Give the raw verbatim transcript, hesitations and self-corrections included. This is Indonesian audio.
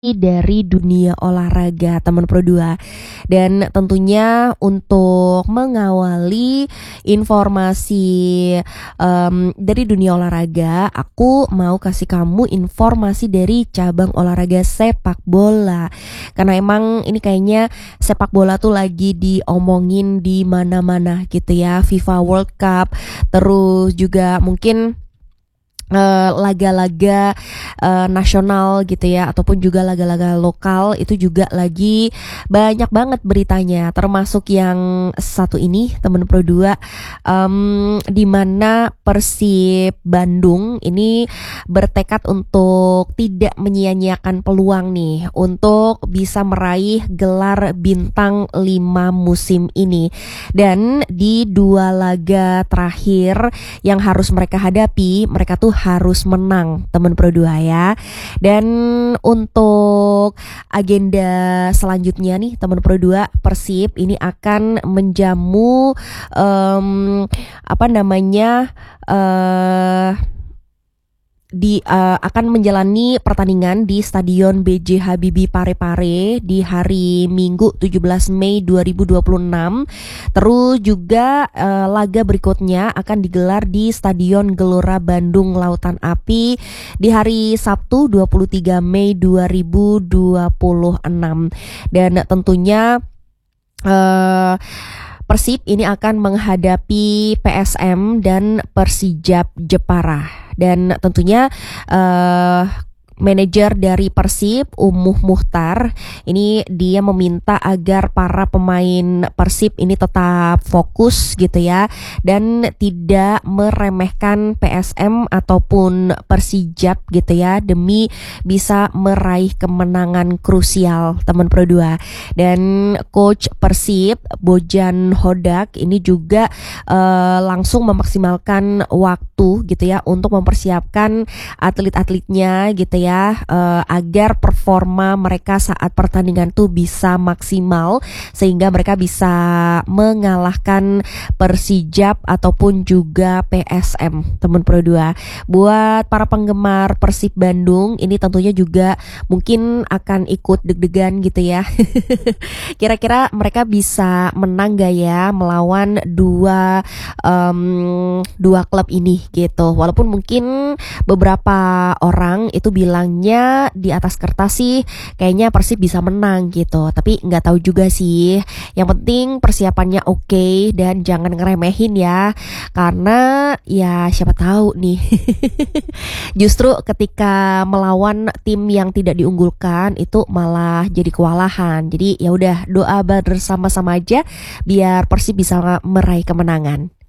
Dari dunia olahraga teman Pro dua. Dan tentunya untuk mengawali informasi, mmm, dari dunia olahraga, aku mau kasih kamu informasi dari cabang olahraga sepak bola. Karena emang ini kayaknya sepak bola tuh lagi diomongin di mana-mana gitu ya, FIFA World Cup, terus juga mungkin Eee, laga-laga, eee, nasional gitu ya, ataupun juga laga-laga lokal itu juga lagi banyak banget beritanya, termasuk yang satu ini temen Pro dua, mmm, di mana Persib Bandung ini bertekad untuk tidak menyia-nyiakan peluang nih, untuk bisa meraih gelar bintang lima musim ini. Dan di dua laga terakhir yang harus mereka hadapi, mereka tuh harus menang temen Pro dua ya. Dan untuk agenda selanjutnya nih temen Pro dua, Persib ini akan menjamu um, apa namanya uh, di uh, akan menjalani pertandingan di Stadion B J Habibie Parepare di hari Minggu tujuh belas Mei dua ribu dua puluh enam. Terus juga uh, laga berikutnya akan digelar di Stadion Gelora Bandung Lautan Api di hari Sabtu dua puluh tiga Mei dua ribu dua puluh enam. Dan tentunya uh, Persib ini akan menghadapi P S M dan Persijap Jepara. Dan tentunya uh, manajer dari Persib, Umuh Muhtar, ini dia meminta agar para pemain Persib ini tetap fokus gitu ya, dan tidak meremehkan P S M ataupun Persijap gitu ya, demi bisa meraih kemenangan krusial teman Pro dua. Dan coach Persib, Bojan Hodak, ini juga uh, langsung memaksimalkan waktu gitu ya untuk mempersiapkan atlet-atletnya gitu ya, Uh, agar performa mereka saat pertandingan tuh bisa maksimal, sehingga mereka bisa mengalahkan Persijap ataupun juga P S M teman Pro dua. Buat para penggemar Persib Bandung ini tentunya juga mungkin akan ikut deg-degan gitu ya. Kira-kira mereka bisa menang gak ya melawan dua um, dua klub ini gitu. Walaupun mungkin beberapa orang itu bilangnya di atas kertas sih kayaknya Persib bisa menang gitu, tapi nggak tahu juga sih. Yang penting persiapannya oke dan jangan ngeremehin ya, karena ya siapa tahu nih justru ketika melawan tim yang tidak diunggulkan itu malah jadi kewalahan. Jadi ya udah, doa bersama-sama aja biar Persib bisa meraih kemenangan.